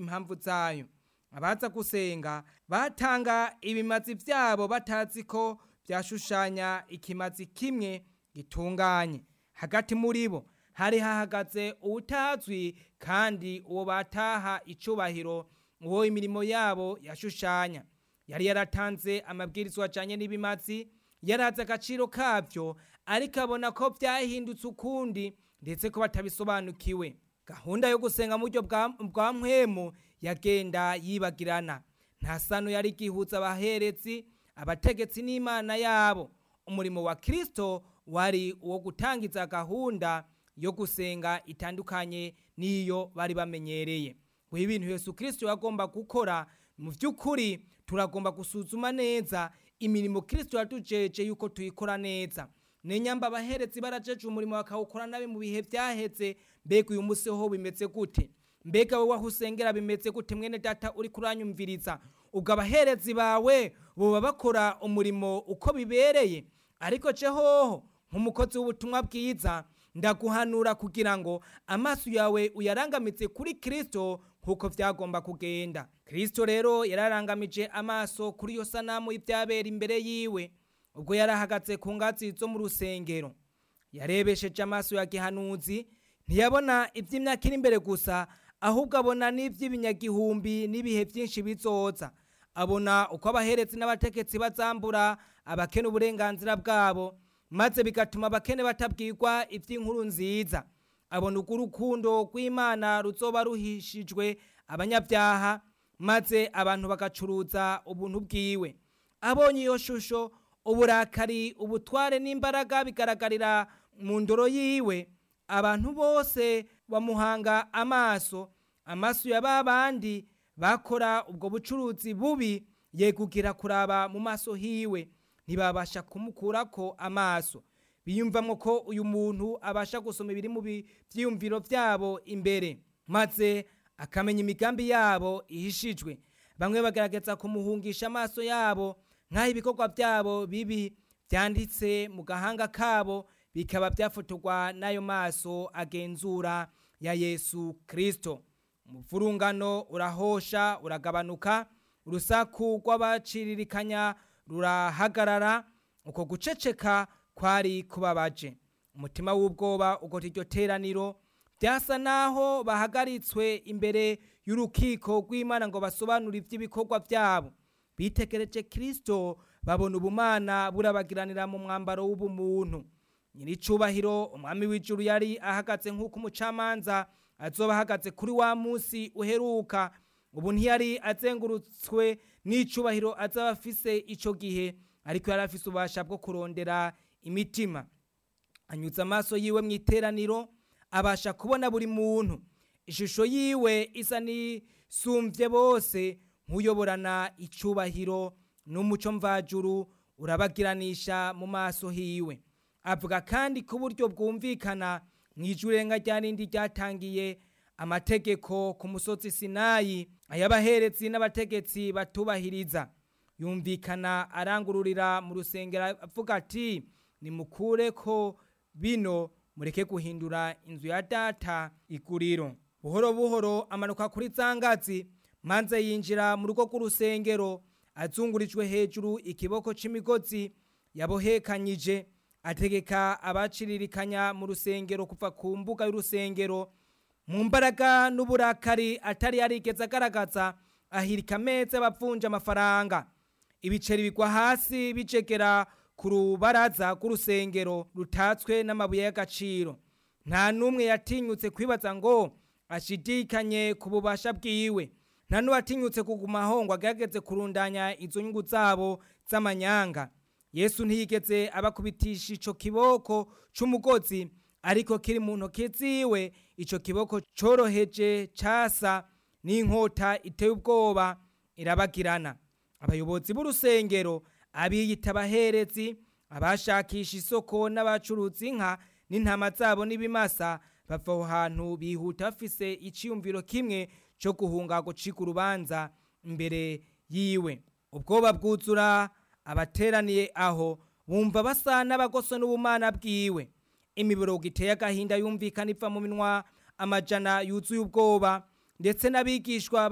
impamvu zayo. Abaza gusenga batanga ibimazi vyabo batazi ko vyashushanya ikimazi kimwe gitunganye. Hagati muri bo hari hahagaze uwutazwi kandi uwo bataha icubahiro, uwo imirimo yabo yashushanya. Yari yaratanze amabwirizwa ajanye n'ibimazi, yarazi agaciro kavyo, ariko abona ko vyahindutse ukundi ndetse ko batabisobanukiwe. Gahunda yo gusenga mu buryo bwa mpwemu yagenda yibagirana. Nta sano yari igihuza abaherezi, abategetsi n'Imana yabo. Umurimo wa Kristo wari uwo gutangiza gahunda yo gusenga itandukanye n'iyo bari bamenyereye. Ibintu Yesu Kristo yagomba gukora, mu vy'ukuri turagomba gusuzuma neza imirimo Kristo yatujeje yuko tuyikora neza. Nenyamba abaherezi barajeje umurimo bakawukora nabi mu bihe vyaheze, mbega uyu musi ho bimeze gute? Mbega wowe aho usengera bimeze gute mwene data uri kuranyumviriza? Ubwo abaherezi bawe boba bakora umurimo uko bibereye? Ariko hoho nk'umukozi w'ubutumwa bwiza ndaguhanura kugira ngo amaso yawe uyarangamize kuri Kristo nkuko vyagomba kugenda. Kristo rero yararangamije amaso kuri yo sanamu y'ivyabera imbere yiwe. Ubwo yarahagaze ku ngazi zo mu rusengero, yarebesheje amaso ya gihanuzi, ntiyabona ivy'imyaka iri imbere gusa, ahubwo abona n'ivy'ibinyagihumbi n'ibihe vyinshi bizoza. Abona uko abaherezi n'abategetsi bazambura abakene uburenganzira bwabo, maze bigatuma abakene batabwirwa ivy'inkuru nziza. Abona uko urukundo rw'Imana ruzoba ruhishijwe abanyabyaha, maze abantu bagacuruza ubuntu bwiwe. Abonye iyo shusho, uburakari, ubutware n'imbaraga bigaragarira mu ndoro yiwe. Abantu bose bamuhanga amaso ya babandi bakora ubwo bucuruzi bubi, yegugira kuraba mu maso hiwe, ntibabasha kumukurako amaso. Biyumvamwo ko uyu muntu abasha gusoma ibiri mu vyiyumviro vyabo imbere, maze akamenya imigambi yabo ihishijwe. Bamwe bagerageza kumuhungisha amaso yabo, nk'aho ibikorwa vyabo bibi vyanditse mu gahanga kabo bikaba vyafotorwa n'ayo maso agenzura ya Yesu Kristo. Umuvurungano urahosha uragabanuka, urusaku rw'abaciririkanya rurahagarara, uko guceceka kwari kubabaje. Umutima w'ubwoba ugota iryo teraniro, vyasa naho bahagaritswe imbere y'urukiko rw'Imana ngo basobanure ivy'ibikorwa vyabo. Bitegereje Kristo, babona ubumana burabagiranira mu mwambaro w'ubumuntu. Nyiricubahiro umwami w'ijuru yari ahagaze nk'uko umucamanza azoba ahagaze kuri wa musi uheruka. Ubu ntiyari azengurutswe n'icubahiro azaba afise ico gihe, ariko yari afise ububasha bwo kurondera imitima. Anyuza amaso yiwe mw'iteraniro, abasha kubona buri muntu. Ishusho yiwe isa n'isumvye bose, nk'uyoborana icubahiro n'umuco mvajuru urabagiranisha mu maso hiwe. Avuga kandi ku buryo bwumvikana mw'ijuru irenga rya rindi ryatangiye amategeko ku musozi Sinayi, ayabaherezi n'abategetsi batubahiriza. Yumvikana arangururira mu rusengero avuga ati, nimukureko bino, mureke guhindura inzu ya data iguriro. Buhoro buhoro amanuka kuri za ngazi, maze yinjira mu rugo rw'urusengero, azungurijwe hejuru ikiboko c'imigozi yabohekanyije. Ategeka abaciririkanya mu rusengero kuva ku mbuga y'urusengero. Mu mbaraga n'uburakari atari yarigeze agaragaza, ahirika ameza bavunja amafaranga. Ibiceri bigwa hasi bijegera ku rubaraza rw'urusengero rutatswe n'amabuye y'agaciro. Nta numwe yatinyutse kwibaza ngo ashidikanye ku bubasha bwiwe. Nta n'uwatinyutse kuguma ngo agerageze kurundanya izo nyungu zabo z'amanyanga. Yesu ntiyigeze abakubitisha ico kiboko c'umugozi, ariko kiri mu ntoke ziwe. Ico kiboko coroheje casa n'inkota iteye ubwoba irabagirana. Abayobozi b'urusengero, abiyita abaherezi, abashakisha isoko n'abacuruza inka n'intama zabo n'ibimasa, bava aho hantu bihuta bafise iciyumviro kimwe co guhunga gucika urubanza imbere yiwe. Ubwoba bwuzura abateraniye aho, bumva basa n'abagoso n'ubumana bwiwe. Imiborogo iteye agahinda yumvikana iva mu minwa amajana yuzuye ubwoba, ndetse n'abigishwa